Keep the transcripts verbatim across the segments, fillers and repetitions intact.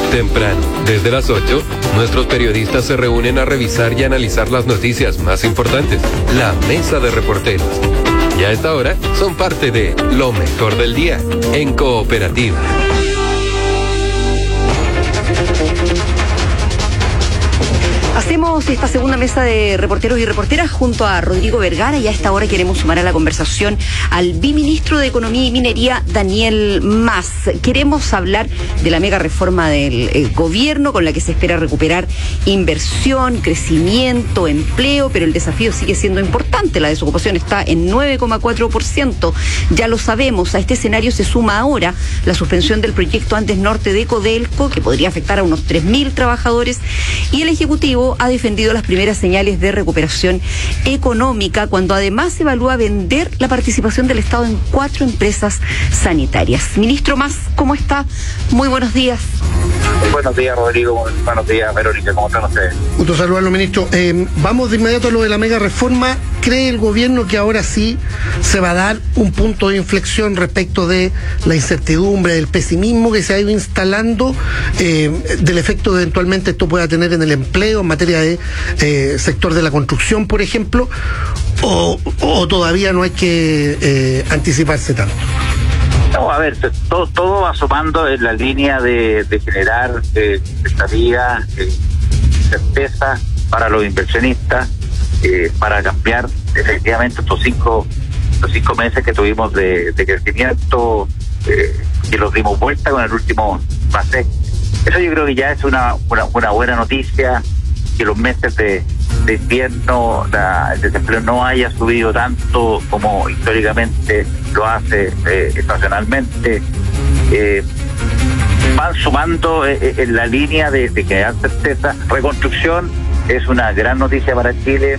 Temprano, desde las ocho, nuestros periodistas se reúnen a revisar y analizar las noticias más importantes. La mesa de reporteros. Y a esta hora son parte de lo mejor del día en Cooperativa. Hacemos esta segunda mesa de reporteros y reporteras junto a Rodrigo Vergara y a esta hora queremos sumar a la conversación al viceministro de Economía y Minería, Daniel Mas. Queremos hablar de la mega reforma del eh, gobierno con la que se espera recuperar inversión, crecimiento, empleo, pero el desafío sigue siendo importante. La desocupación está en nueve coma cuatro por ciento. Ya lo sabemos. A este escenario se suma ahora la suspensión del proyecto Andes Norte de Codelco, que podría afectar a unos tres mil trabajadores, y el Ejecutivo ha defendido las primeras señales de recuperación económica cuando además evalúa vender la participación del Estado en cuatro empresas sanitarias. Ministro Mas, ¿cómo está? Muy buenos días. Buenos días, Rodrigo. Buenos días, Verónica. ¿Cómo están ustedes? Gusto saludarlo, ministro. Eh, vamos de inmediato a lo de la mega reforma. ¿Cree el gobierno que ahora sí se va a dar un punto de inflexión respecto de la incertidumbre, del pesimismo que se ha ido instalando, eh, del efecto que eventualmente esto pueda tener en el empleo, en materia de eh, sector de la construcción, por ejemplo, o, o todavía no hay que eh, anticiparse tanto? No, a ver, todo, todo va sumando en la línea de, de generar eh, estabilidad, eh, certeza para los inversionistas, eh, para cambiar efectivamente estos cinco, los cinco meses que tuvimos de, de crecimiento, eh, que los dimos vuelta con el último PASEC. Eso yo creo que ya es una, una, una buena noticia, que los meses de, de invierno la, el desempleo no haya subido tanto como históricamente lo hace eh, estacionalmente. Eh, van sumando eh, en la línea de, de crear certeza. Reconstrucción es una gran noticia para Chile.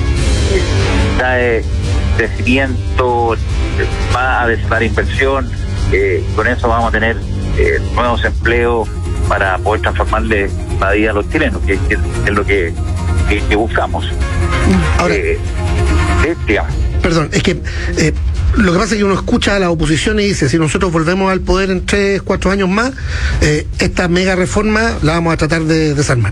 Trae crecimiento, va a desatar inversión, eh, con eso vamos a tener eh, nuevos empleos para poder transformarle la vida a los chilenos, que, que, que es lo que, que, que buscamos. Ahora, eh, eh, digamos. Perdón, es que eh, lo que pasa es que uno escucha a la oposición y dice, si nosotros volvemos al poder en tres, cuatro años más, eh, esta mega reforma la vamos a tratar de desarmar.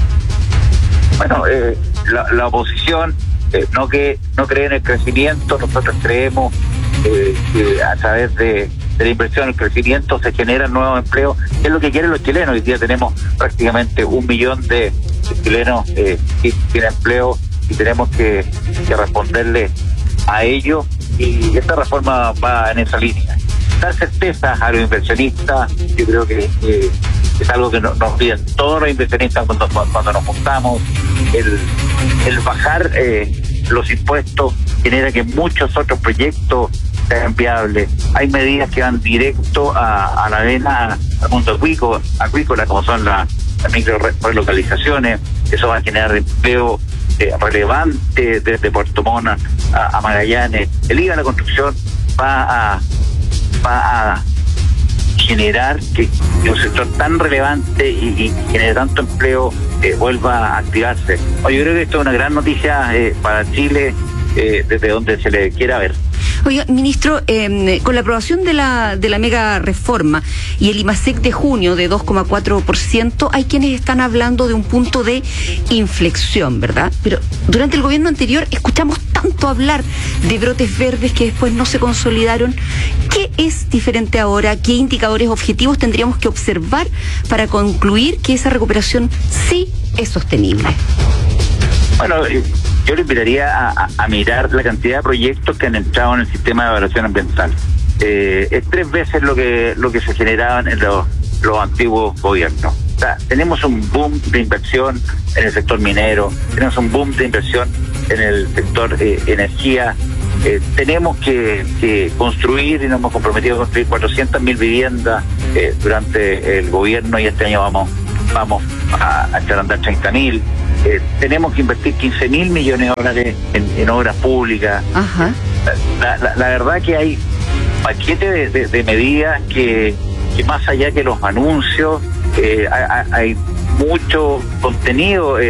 Bueno, eh, la, la oposición eh, no que no cree en el crecimiento. Nosotros creemos eh, que a través de, de la inversión, el crecimiento, se generan nuevos empleos, que es lo que quieren los chilenos. Hoy día tenemos prácticamente un millón de, de chilenos eh, que tienen empleo y tenemos que, que responderle a ello, y esta reforma va en esa línea. Dar certeza a los inversionistas, yo creo que eh, es algo que nos, nos piden todos los inversionistas cuando, cuando nos juntamos. El, el bajar eh, los impuestos genera que muchos otros proyectos sean viables. Hay medidas que van directo a, a la vena, al mundo acuícola, acuícola como son las la micro relocalizaciones. Eso va a generar empleo eh, relevante desde Puerto Montt a, a Magallanes. El I V A de la construcción va a va a generar que, que un sector tan relevante y, y genere tanto empleo eh, vuelva a activarse. Yo creo que esto es una gran noticia eh, para Chile, eh, desde donde se le quiera ver. Oiga, ministro, eh, con la aprobación de la de la mega reforma y el IMASEC de junio de dos coma cuatro por ciento, hay quienes están hablando de un punto de inflexión, ¿verdad? Pero durante el gobierno anterior escuchamos tanto hablar de brotes verdes que después no se consolidaron. ¿Qué es diferente ahora? ¿Qué indicadores objetivos tendríamos que observar para concluir que esa recuperación sí es sostenible? Bueno, yo le invitaría a, a, a mirar la cantidad de proyectos que han entrado en el sistema de evaluación ambiental. Eh, es tres veces lo que lo que se generaban en los, los antiguos gobiernos. O sea, tenemos un boom de inversión en el sector minero, tenemos un boom de inversión en el sector eh, energía. Eh, tenemos que, que construir, y nos hemos comprometido a construir cuatrocientas mil viviendas eh, durante el gobierno, y este año vamos vamos a, a echar a andar treinta mil. Eh, tenemos que invertir quince mil millones de dólares en, en obras públicas. Ajá. La, la, la verdad que hay paquete de, de, de medidas que, que más allá que los anuncios, eh, hay, hay mucho contenido. Eh,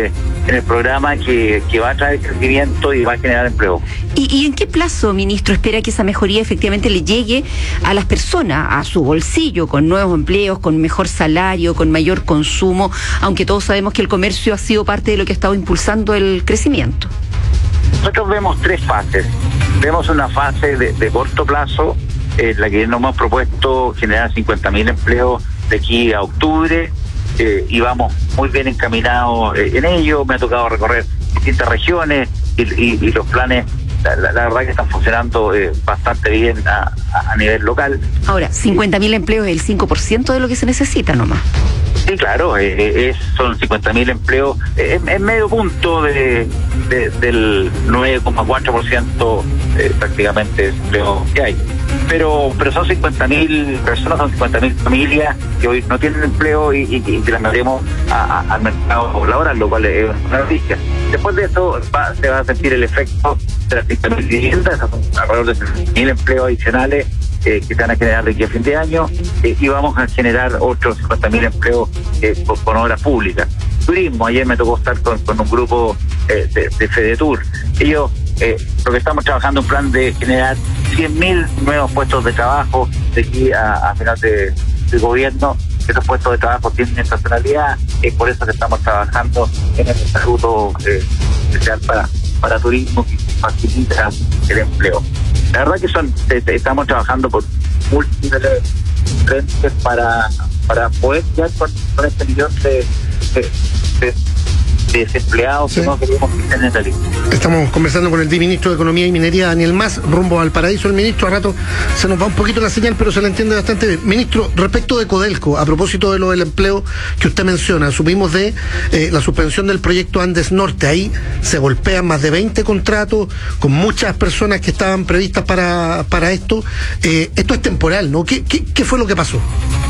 en el programa que, que va a traer crecimiento y va a generar empleo. ¿Y, ¿Y en qué plazo, ministro, espera que esa mejoría efectivamente le llegue a las personas, a su bolsillo, con nuevos empleos, con mejor salario, con mayor consumo, aunque todos sabemos que el comercio ha sido parte de lo que ha estado impulsando el crecimiento? Nosotros vemos tres fases. Vemos una fase de, de corto plazo, en la que nos hemos propuesto generar cincuenta mil empleos de aquí a octubre, eh, y vamos muy bien encaminados eh, en ello. Me ha tocado recorrer distintas regiones y, y, y los planes, la, la, la verdad que están funcionando eh, bastante bien a, a nivel local. Ahora, cincuenta mil empleos es el cinco por ciento de lo que se necesita nomás. Sí, claro, eh, es, son cincuenta mil empleos, eh, en medio punto de, de del nueve coma cuatro por ciento eh, prácticamente de empleo que hay. Pero pero son cincuenta mil personas, son cincuenta mil familias que hoy no tienen empleo y, y, y que las metemos a, a, al mercado laboral, lo cual es una noticia. Después de eso va, se va a sentir el efecto de las cincuenta mil viviendas, alrededor de sesenta mil empleos adicionales Eh, que se van a generar de aquí a fin de año, eh, y vamos a generar otros cincuenta mil empleos eh, con, con obras públicas. Turismo, ayer me tocó estar con, con un grupo eh, de, de FEDETUR. Ellos, eh, lo que estamos trabajando un plan de generar cien mil nuevos puestos de trabajo de aquí a, a final de, de gobierno. Esos puestos de trabajo tienen estacionalidad, es por eso que estamos trabajando en el estatuto eh, especial para, para turismo, que facilita el empleo. La verdad que son estamos trabajando por múltiples frentes para para poder llegar con, con este millón de, de, de, de desempleados, sí, que no queremos que estén en la lista. Estamos conversando con el viceministro de Economía y Minería, Daniel Mas, rumbo al Valparaíso. El ministro, a rato se nos va un poquito la señal, pero se la entiende bastante bien. Ministro, respecto de Codelco, a propósito de lo del empleo que usted menciona, supimos de eh, la suspensión del proyecto Andes Norte. Ahí se golpean más de veinte contratos con muchas personas que estaban previstas para, para esto. Eh, esto es temporal, ¿no? ¿Qué, qué, qué fue lo que pasó?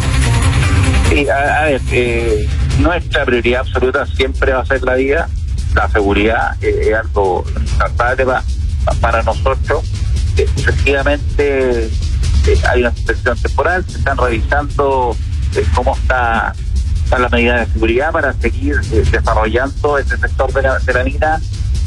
Sí, a, a ver, eh, nuestra prioridad absoluta siempre va a ser la vida. La seguridad eh, es algo importante para, para nosotros. Eh, efectivamente, eh, hay una suspensión temporal, se están revisando eh, cómo está, están las medidas de seguridad para seguir eh, desarrollando ese sector de la, de la mina,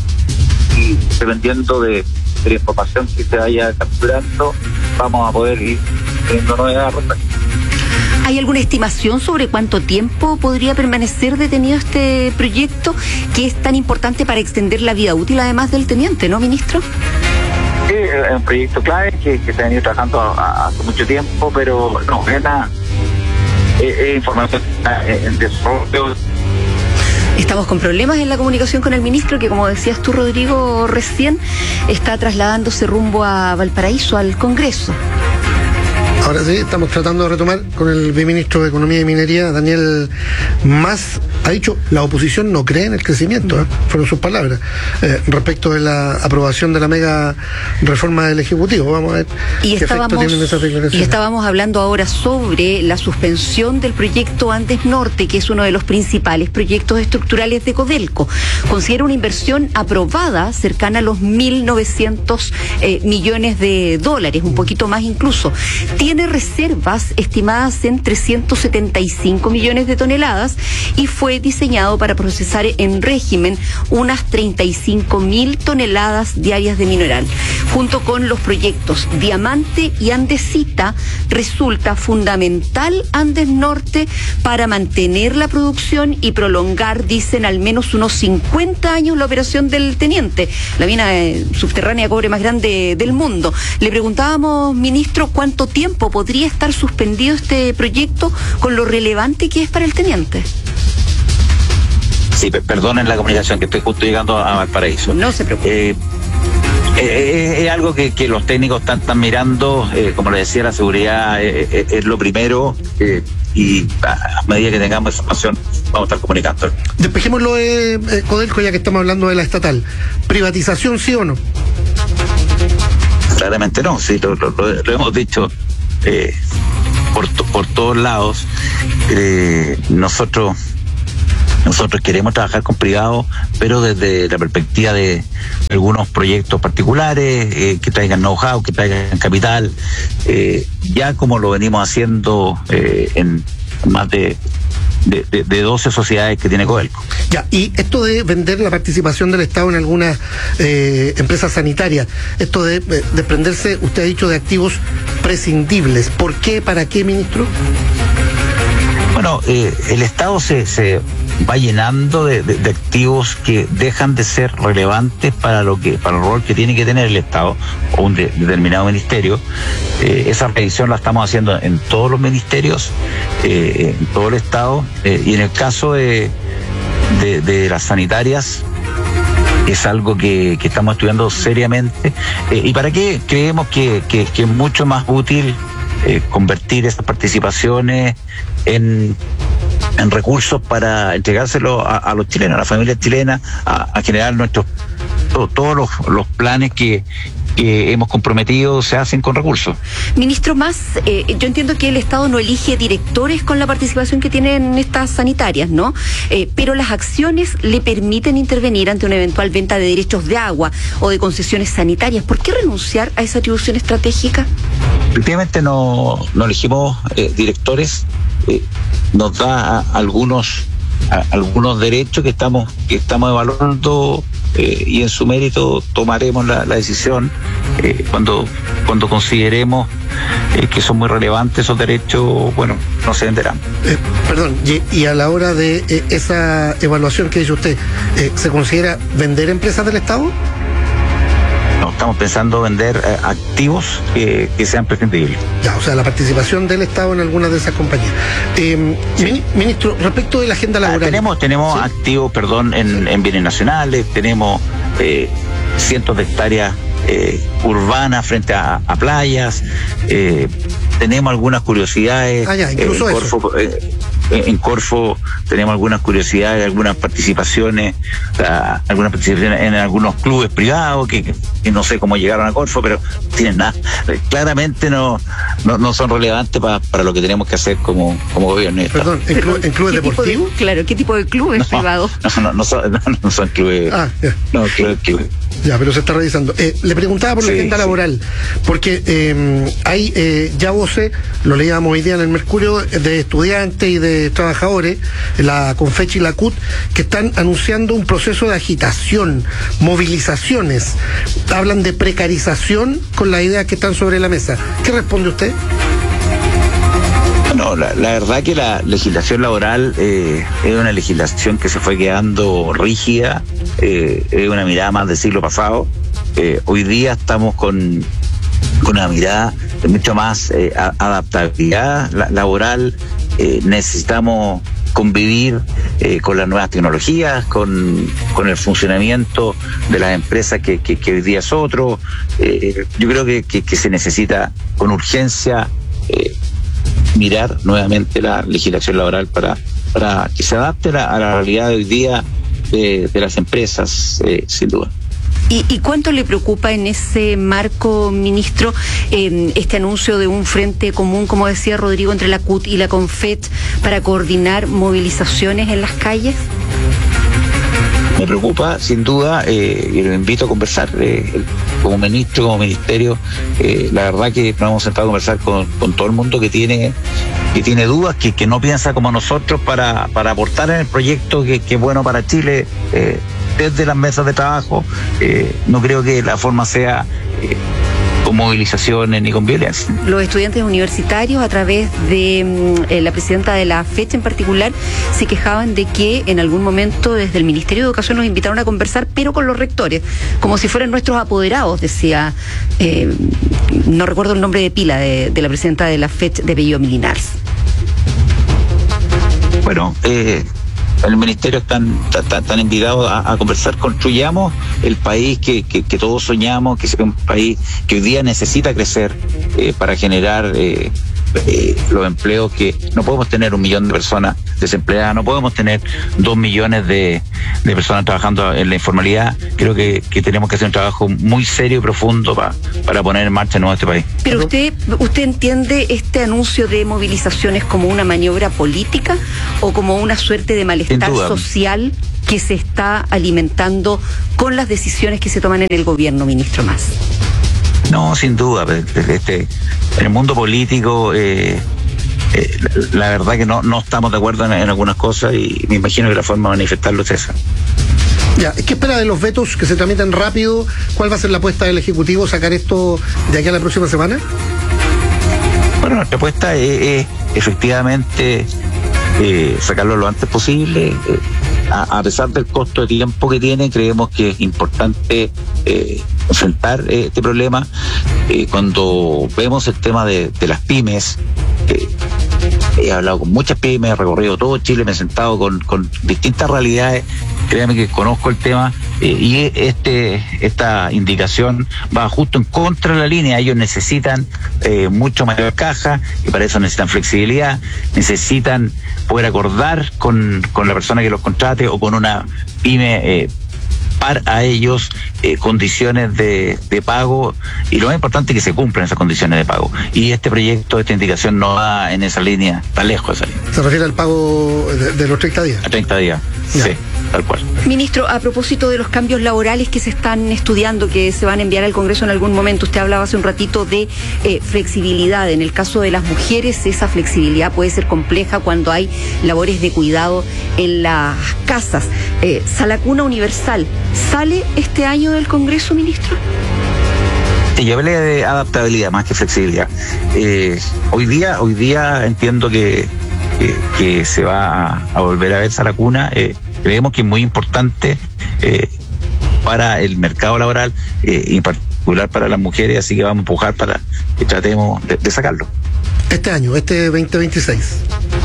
y dependiendo de, de la información que se vaya capturando, vamos a poder ir teniendo nuevas rutas. ¿Hay alguna estimación sobre cuánto tiempo podría permanecer detenido este proyecto, que es tan importante para extender la vida útil, además del teniente, ¿no, ministro? Sí, es un proyecto clave que, que se ha venido trabajando hace mucho tiempo, pero no, es la es, es información en desarrollo. Estamos con problemas en la comunicación con el ministro, que, como decías tú, Rodrigo, recién está trasladándose rumbo a Valparaíso, al Congreso. Ahora sí, estamos tratando de retomar con el viceministro de Economía y Minería, Daniel Mas. Ha dicho, la oposición no cree en el crecimiento, ¿eh? Fueron sus palabras, eh, respecto de la aprobación de la mega reforma del Ejecutivo. Vamos a ver y qué efecto tienen esas declaraciones. Y estábamos hablando ahora sobre la suspensión del proyecto Andes Norte, que es uno de los principales proyectos estructurales de Codelco. Considera una inversión aprobada cercana a los mil novecientos eh, millones de dólares, un poquito más incluso. Tiene reservas estimadas en trescientos setenta y cinco millones de toneladas y fue diseñado para procesar en régimen unas treinta y cinco mil toneladas diarias de mineral. Junto con los proyectos Diamante y Andesita, resulta fundamental Andes Norte para mantener la producción y prolongar, dicen, al menos unos cincuenta años la operación del Teniente, la mina eh, subterránea de cobre más grande del mundo. Le preguntábamos, ministro, ¿cuánto tiempo podría estar suspendido este proyecto con lo relevante que es para el Teniente? Sí, perdonen la comunicación, que estoy justo llegando a Valparaíso. No se preocupe. Eh, eh, es algo que, que los técnicos están, están mirando, eh, como les decía, la seguridad eh, eh, es lo primero, eh, y a medida que tengamos información vamos a estar comunicando. Despejémoslo de eh, Codelco, ya que estamos hablando de la estatal. ¿Privatización sí o no? Claramente no, sí, lo, lo, lo hemos dicho eh, por, por todos lados. Eh, nosotros Nosotros queremos trabajar con privados, pero desde la perspectiva de algunos proyectos particulares, eh, que traigan know-how, que traigan capital, eh, ya como lo venimos haciendo eh, en más de de, de, de doce sociedades que tiene Codelco. Ya, y esto de vender la participación del Estado en algunas eh, empresas sanitarias, esto de eh, desprenderse, usted ha dicho, de activos prescindibles, ¿por qué, para qué, ministro? Bueno, eh, el Estado se, se va llenando de, de, de activos que dejan de ser relevantes para lo que para el rol que tiene que tener el Estado o un de, determinado ministerio. Eh, esa revisión la estamos haciendo en todos los ministerios, eh, en todo el Estado, eh, y en el caso de, de, de las sanitarias es algo que, que estamos estudiando seriamente. Eh, ¿Y para qué creemos que, que, que es mucho más útil eh, convertir esas participaciones en, en recursos para entregárselo a, a los chilenos, a las familias chilenas, a, a generar nuestros to, todos los, los planes que, que hemos comprometido se hacen con recursos? Ministro Mas, eh, yo entiendo que el Estado no elige directores con la participación que tienen estas sanitarias, ¿no? Eh, pero las acciones le permiten intervenir ante una eventual venta de derechos de agua o de concesiones sanitarias. ¿Por qué renunciar a esa atribución estratégica? Efectivamente no, no elegimos eh, directores, eh, nos da a, algunos a, algunos derechos que estamos que estamos evaluando, eh, y en su mérito tomaremos la, la decisión eh, cuando cuando consideremos eh, que son muy relevantes esos derechos. Bueno, no se venderán. Eh, perdón, y, y a la hora de eh, esa evaluación que dice usted, eh, ¿se considera vender empresas del Estado? No, estamos pensando vender eh, activos que, que sean prescindibles. Ya, o sea, la participación del Estado en algunas de esas compañías. Eh, sí. Ministro, respecto de la agenda laboral. Ah, tenemos tenemos ¿sí? activos, perdón, en, en bienes nacionales, tenemos eh, cientos de hectáreas eh, urbanas frente a, a playas, eh, tenemos algunas curiosidades. Ah, ya, incluso eh, en Corfo, eso. Eh, En Corfo tenemos algunas curiosidades, algunas participaciones, uh, algunas participaciones en algunos clubes privados que, que no sé cómo llegaron a Corfo, pero tienen nada, claramente no no, no son relevantes pa, para lo que tenemos que hacer como, como gobierno. Perdón, ¿en, clu en clubes deportivos? Claro, ¿qué tipo de clubes no, privados? No, no, no, son, no, no son clubes. Ah, ya. No, clubes, clubes. Ya, pero se está revisando. Eh, le preguntaba por la sí, agenda sí. laboral, porque eh, hay eh, ya voces, lo leíamos hoy día en el Mercurio, de estudiantes y de trabajadores, la Confechi y la C U T, que están anunciando un proceso de agitación, movilizaciones. Hablan de precarización con las ideas que están sobre la mesa. ¿Qué responde usted? No, la, la verdad que la legislación laboral eh, es una legislación que se fue quedando rígida, eh, es una mirada más del siglo pasado. Eh, hoy día estamos con, con una mirada de mucho más eh, adaptabilidad la, laboral, eh, necesitamos convivir eh, con las nuevas tecnologías, con, con el funcionamiento de las empresas que, que, que hoy día es otro. Eh, yo creo que, que, que se necesita con urgencia eh, mirar nuevamente la legislación laboral para, para que se adapte a la, a la realidad de hoy día de, de las empresas, eh, sin duda. ¿Y, ¿Y cuánto le preocupa en ese marco, ministro, eh, este anuncio de un frente común, como decía Rodrigo, entre la C U T y la CONFET para coordinar movilizaciones en las calles? Me preocupa, sin duda, eh, y lo invito a conversar eh, como ministro, como ministerio. Eh, la verdad que nos hemos sentado a conversar con, con todo el mundo que tiene que tiene dudas, que, que no piensa como nosotros para, para aportar en el proyecto que, que es bueno para Chile, eh, desde las mesas de trabajo. Eh, no creo que la forma sea eh, con movilizaciones ni con violencia. Los estudiantes universitarios, a través de eh, la presidenta de la fecha en particular, se quejaban de que en algún momento desde el Ministerio de Educación nos invitaron a conversar, pero con los rectores, como si fueran nuestros apoderados, decía, eh, no recuerdo el nombre de pila de, de la presidenta de la fecha, de Bello Milinares. Bueno, eh... el ministerio están, están, están invitados a, a conversar. Construyamos el país que, que, que todos soñamos, que sea un país que hoy día necesita crecer eh, para generar eh, eh, los empleos que no podemos tener un millón de personas desempleadas, no podemos tener dos millones de, de personas trabajando en la informalidad. Creo que, que tenemos que hacer un trabajo muy serio y profundo pa, para poner en marcha nuevo este país. Pero usted, usted entiende este anuncio de movilizaciones como una maniobra política o como una suerte de malestar social que se está alimentando con las decisiones que se toman en el gobierno, ministro Mas? No, sin duda. Este, en el mundo político eh, eh, la, la verdad que no, no estamos de acuerdo en, en algunas cosas y me imagino que la forma de manifestarlo es esa. Ya, ¿qué espera de los vetos que se tramiten rápido? ¿Cuál va a ser la apuesta del Ejecutivo? ¿Sacar esto de aquí a la próxima semana? Bueno, nuestra apuesta es, es efectivamente eh, sacarlo lo antes posible. Eh, a, a pesar del costo de tiempo que tiene, creemos que es importante eh, enfrentar eh, este problema. Eh, cuando vemos el tema de, de las pymes, eh, he hablado con muchas pymes, he recorrido todo Chile, me he sentado con, con distintas realidades, créanme que conozco el tema, eh, y este esta indicación va justo en contra de la línea. Ellos necesitan eh, mucho mayor caja y para eso necesitan flexibilidad, necesitan poder acordar con, con la persona que los contrate o con una pyme eh, par a ellos eh, condiciones de, de pago, y lo más importante es que se cumplan esas condiciones de pago, y este proyecto, esta indicación no va en esa línea, está lejos de esa línea. ¿Se refiere al pago de, de los treinta días? A treinta días, ya. Sí, tal cual. Ministro, a propósito de los cambios laborales que se están estudiando, que se van a enviar al Congreso en algún momento, usted hablaba hace un ratito de eh, flexibilidad. En el caso de las mujeres, esa flexibilidad puede ser compleja cuando hay labores de cuidado en las casas. Eh, Sala Cuna Universal, ¿sale este año del Congreso, ministro? Sí, yo hablé de adaptabilidad más que flexibilidad. Eh, hoy día, hoy día entiendo que, que, que se va a, a volver a ver Sala Cuna. Eh, creemos que es muy importante eh, para el mercado laboral eh, y en particular para las mujeres, así que vamos a empujar para que tratemos de, de sacarlo. Este año, este veinte veintiséis.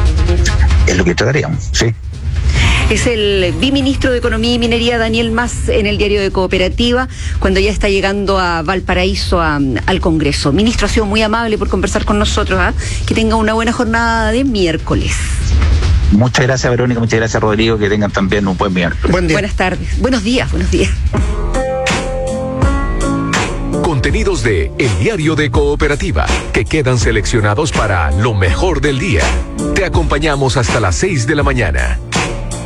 Es lo que trataríamos, sí. Es el biministro de Economía y Minería, Daniel Mas, en el diario de Cooperativa, cuando ya está llegando a Valparaíso a, al Congreso. Ministro, ha sido muy amable por conversar con nosotros. ¿eh? Que tenga una buena jornada de miércoles. Muchas gracias, Verónica, muchas gracias, Rodrigo, que tengan también un buen miércoles. Buen día. Buenas tardes. Buenos días, buenos días. Contenidos de El Diario de Cooperativa, que quedan seleccionados para lo mejor del día. Te acompañamos hasta las seis de la mañana.